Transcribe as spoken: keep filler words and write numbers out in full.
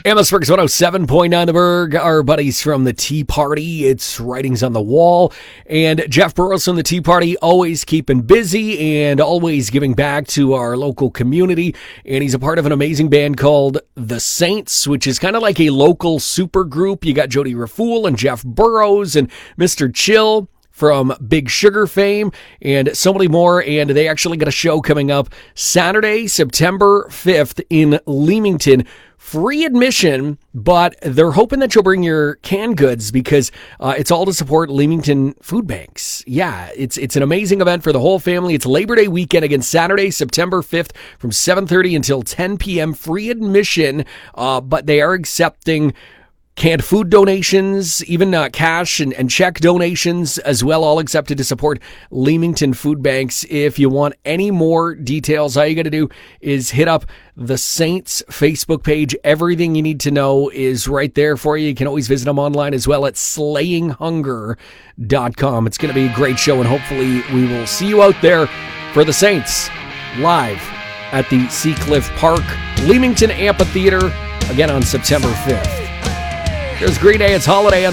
Amos Burgs one oh seven point nine The Berg, our buddies from the Tea Party. It's Writings on the Wall. And Jeff Burrows from the Tea Party, always keeping busy and always giving back to our local community. And he's a part of an amazing band called The Saints, which is kind of like a local super group. You got Jody Rafool and Jeff Burrows and Mister Chill from Big Sugar fame, and so many more. And they actually got a show coming up Saturday, September fifth in Leamington. Free admission, but they're hoping that you'll bring your canned goods because uh, it's all to support Leamington food banks. Yeah, it's it's an amazing event for the whole family. It's Labor Day weekend, again, Saturday, September fifth from seven thirty until ten p.m. Free admission, uh, but they are accepting canned food donations, even uh, cash and, and check donations as well, all accepted to support Leamington food banks. If you want any more details, all you got to do is hit up the Saints Facebook page. Everything you need to know is right there for you. You can always visit them online as well at slaying hunger dot com. It's going to be a great show, and hopefully we will see you out there for the Saints live at the Seacliff Park Leamington Amphitheater again on September fifth. There's Green Day. It's Holiday on